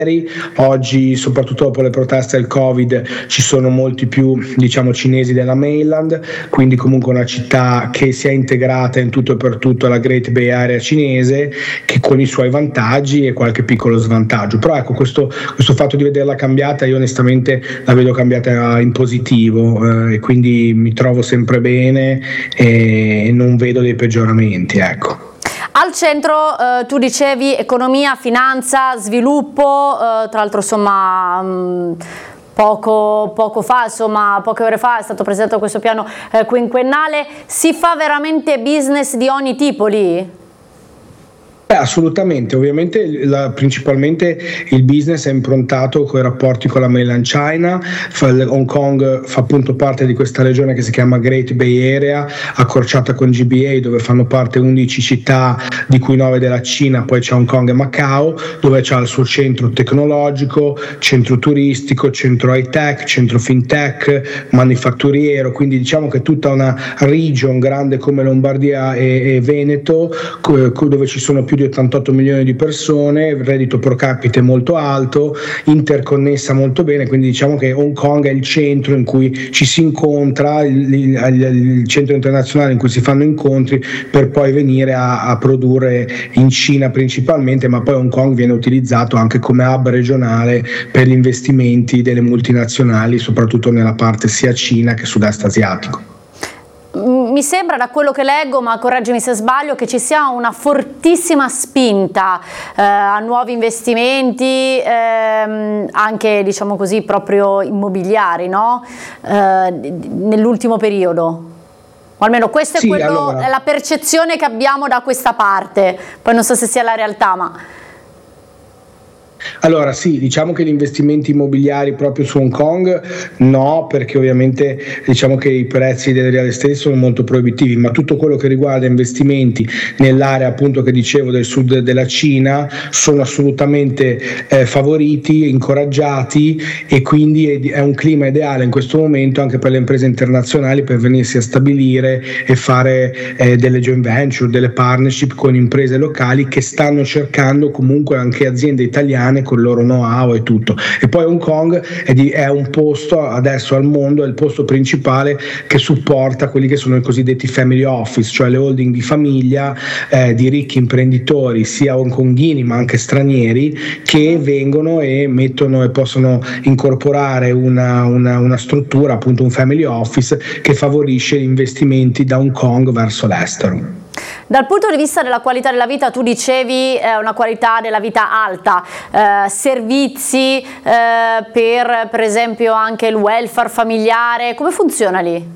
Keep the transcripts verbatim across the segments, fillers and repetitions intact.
Oggi, soprattutto dopo le proteste del Covid, ci sono molti più, diciamo, cinesi della mainland, quindi comunque una città che si è integrata in tutto e per tutto alla Great Bay Area cinese, che con i suoi vantaggi e qualche piccolo svantaggio. Però ecco, questo, questo fatto di vederla cambiata, io onestamente la vedo cambiata in positivo, eh, e quindi mi trovo sempre bene e non vedo dei peggioramenti, ecco. Al centro eh, tu dicevi economia, finanza, sviluppo, eh, tra l'altro insomma mh, poco, poco fa, insomma poche ore fa è stato presentato questo piano eh, quinquennale. Si fa veramente business di ogni tipo lì? Beh, assolutamente, ovviamente la, principalmente il business è improntato con i rapporti con la mainland China. Hong Kong fa appunto parte di questa regione che si chiama Great Bay Area, accorciata con G B A, dove fanno parte undici città, di cui nove della Cina, poi c'è Hong Kong e Macao, dove c'è il suo centro tecnologico, centro turistico, centro high tech, centro fintech, manifatturiero, quindi diciamo che tutta una region grande come Lombardia e, e Veneto, dove ci sono più di ottantotto milioni di persone, il reddito pro capite molto alto, interconnessa molto bene, quindi diciamo che Hong Kong è il centro in cui ci si incontra, il, il, il centro internazionale in cui si fanno incontri per poi venire a, a produrre in Cina principalmente, ma poi Hong Kong viene utilizzato anche come hub regionale per gli investimenti delle multinazionali, soprattutto nella parte sia Cina che sud-est asiatico. Mi sembra, da quello che leggo, ma correggimi se sbaglio, che ci sia una fortissima spinta eh, a nuovi investimenti, ehm, anche diciamo così proprio immobiliari, no? Eh, nell'ultimo periodo. O almeno questa è, sì, quello, allora. è la percezione che abbiamo da questa parte, poi non so se sia la realtà, ma... Allora sì, diciamo che gli investimenti immobiliari proprio su Hong Kong no, perché ovviamente diciamo che i prezzi del real estate sono molto proibitivi, ma tutto quello che riguarda investimenti nell'area appunto che dicevo del sud della Cina sono assolutamente eh, favoriti, incoraggiati, e quindi è, è un clima ideale in questo momento anche per le imprese internazionali per venirsi a stabilire e fare eh, delle joint venture, delle partnership con imprese locali che stanno cercando comunque anche aziende italiane con il loro know-how e tutto. E poi Hong Kong è, di, è un posto adesso al mondo, è il posto principale che supporta quelli che sono i cosiddetti family office, cioè le holding di famiglia eh, di ricchi imprenditori sia hongkonghini ma anche stranieri, che vengono e mettono e possono incorporare una, una, una struttura, appunto un family office che favorisce gli investimenti da Hong Kong verso l'estero. Dal punto di vista della qualità della vita, tu dicevi eh, una qualità della vita alta, eh, servizi eh, per per esempio anche il welfare familiare, come funziona lì?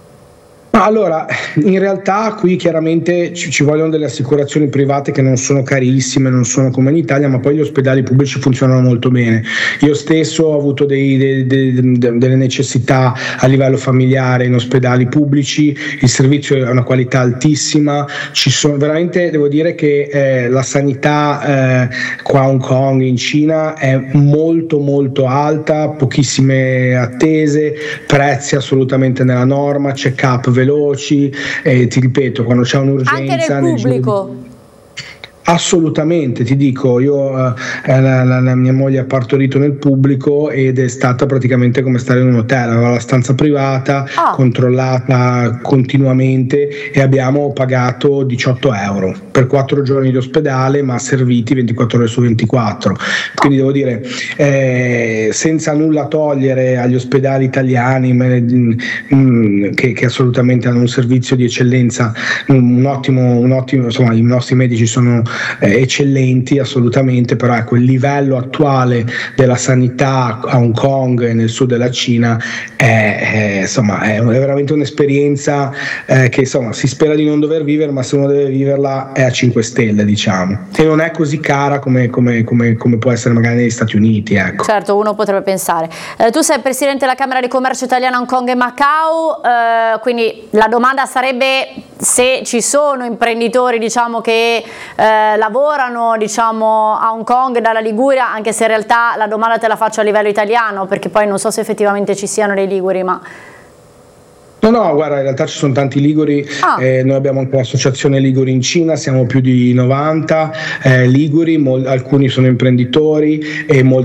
Allora, in realtà qui chiaramente ci, ci vogliono delle assicurazioni private che non sono carissime, non sono come in Italia, ma poi gli ospedali pubblici funzionano molto bene. Io stesso ho avuto dei, dei, dei, delle necessità a livello familiare in ospedali pubblici, il servizio è una qualità altissima, ci sono veramente, devo dire che eh, la sanità eh, qua a Hong Kong, in Cina, è molto molto alta, pochissime attese, prezzi assolutamente nella norma, check-up veloci, e ti ripeto, quando c'è un'urgenza anche nel pubblico. Assolutamente, ti dico, io eh, la, la, la mia moglie ha partorito nel pubblico ed è stata praticamente come stare in un hotel, aveva la stanza privata, oh. controllata continuamente, e abbiamo pagato diciotto euro per quattro giorni di ospedale, ma serviti ventiquattro ore su ventiquattro. Quindi devo dire, eh, senza nulla togliere agli ospedali italiani mh, che, che assolutamente hanno un servizio di eccellenza, un, un ottimo, un ottimo, insomma i nostri medici sono Eh, eccellenti assolutamente, però ecco, il livello attuale della sanità a Hong Kong e nel sud della Cina è, è, insomma, è veramente un'esperienza eh, che insomma si spera di non dover vivere, ma se uno deve viverla è a cinque stelle, diciamo, e non è così cara come, come, come, come può essere magari negli Stati Uniti, ecco. Certo, uno potrebbe pensare. Eh, tu sei presidente della Camera di Commercio Italiana Hong Kong e Macao, eh, quindi la domanda sarebbe se ci sono imprenditori, diciamo, che eh, lavorano, diciamo, a Hong Kong dalla Liguria, anche se in realtà la domanda te la faccio a livello italiano, perché poi non so se effettivamente ci siano dei liguri, ma... No, no, guarda, in realtà ci sono tanti liguri, Ah. eh, noi abbiamo anche l'associazione Liguri in Cina, siamo più di novanta eh, liguri, mol- alcuni sono imprenditori e molti